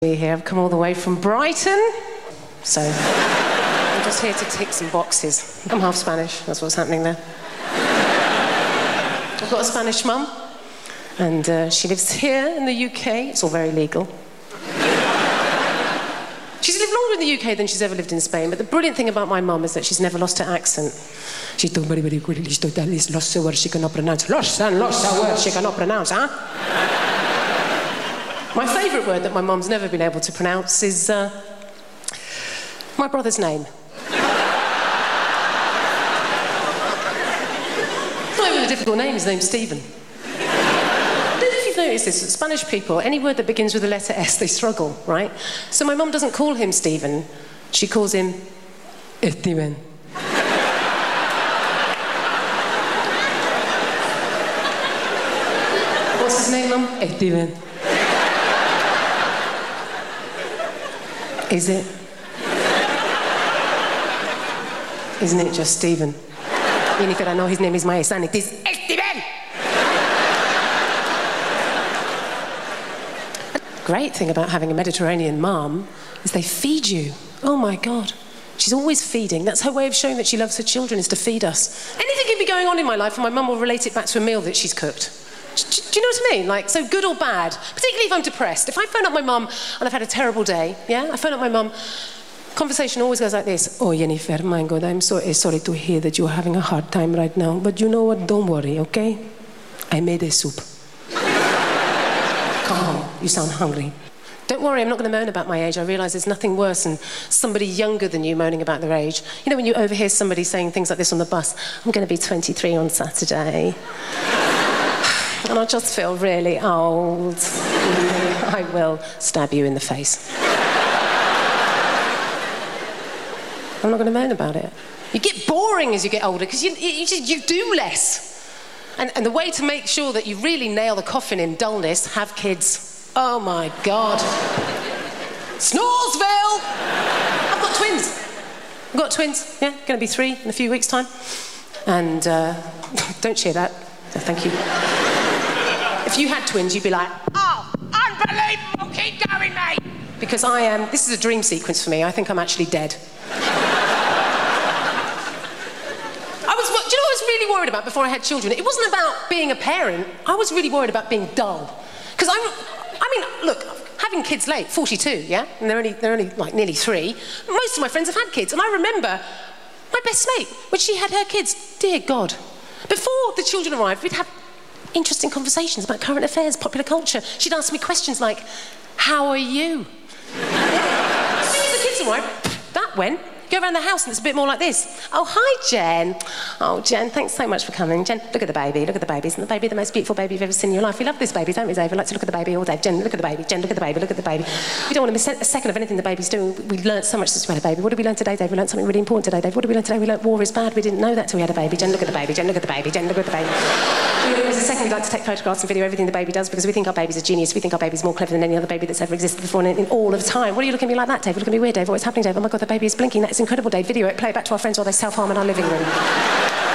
Here, I've come all the way from Brighton, so I'm just here to tick some boxes. I'm half Spanish, that's what's happening there. I've got a Spanish mum, and she lives here in the UK. It's all very legal. She's lived longer in the UK than she's ever lived in Spain, but the brilliant thing about my mum is that she's never lost her accent. She talks very, very quickly. Lost words she cannot pronounce. Lost words she cannot pronounce, huh? My favourite word that my mum's never been able to pronounce is my brother's name. It's not even a difficult name, his name's Stephen. I don't know if you've noticed this, Spanish people, any word that begins with the letter S, they struggle, right? So my mum doesn't call him Stephen, she calls him Steven. What's his name, Mum? Steven. Is it? Isn't it just Stephen? Even if I know his name is my son, it is Steven! The great thing about having a Mediterranean mum is they feed you. Oh my God. She's always feeding. That's her way of showing that she loves her children, is to feed us. Anything can be going on in my life and my mum will relate it back to a meal that she's cooked. Do you know what I mean? Like, so good or bad, particularly if I'm depressed. If I phone up my mum and I've had a terrible day, yeah? I phone up my mum, conversation always goes like this. Oh, Jennifer, my God, I'm so sorry to hear that you're having a hard time right now. But you know what? Don't worry, okay? I made a soup. Come home. You sound hungry. Don't worry, I'm not going to moan about my age. I realise there's nothing worse than somebody younger than you moaning about their age. You know when you overhear somebody saying things like this on the bus, I'm going to be 23 on Saturday. And I just feel really old. I will stab you in the face. I'm not going to moan about it. You get boring as you get older because you do less. And the way to make sure that you really nail the coffin in dullness, have kids. Oh my God. Snoresville! I've got twins. I've got twins, yeah, going to be 3 in a few weeks' time. And don't share that. No, thank you. If you had twins, you'd be like, oh, unbelievable, keep going, mate! Because I am, this is a dream sequence for me. I think I'm actually dead. Do you know what I was really worried about before I had children? It wasn't about being a parent. I was really worried about being dull. Because I mean, look, having kids late, 42, yeah? And they're only like nearly 3. Most of my friends have had kids. And I remember my best mate, when she had her kids, dear God. Before the children arrived, we'd have interesting conversations about current affairs, popular culture. She'd ask me questions like, how are you? As soon as the kids arrived, that went. Go around the house and it's a bit more like this. Oh, hi, Jen. Oh, Jen, thanks so much for coming. Jen, look at the baby, look at the baby. Isn't the baby the most beautiful baby you've ever seen in your life? We love this baby, don't we, Dave? We like to look at the baby all day. Jen, look at the baby. Jen, look at the baby, look at the baby. We don't want to miss a second of anything the baby's doing. We learnt so much since we had a baby. What did we learn today, Dave? We learnt something really important today, Dave. What did we learn today? We learnt war is bad. We didn't know that till we had a baby. Jen, look at the baby. Jen, look at the baby. Jen, look at the baby. There's a second we like to take photographs and video everything the baby does because we think our baby's a genius. We think our baby's more clever than any other baby that's ever existed before in all of time. What are you looking at me like that, Dave? Look at me weird, Dave. What's happening, Dave? Oh my God, the baby is blinking. That is incredible, Dave. Video it, play it back to our friends while they self-harm in our living room.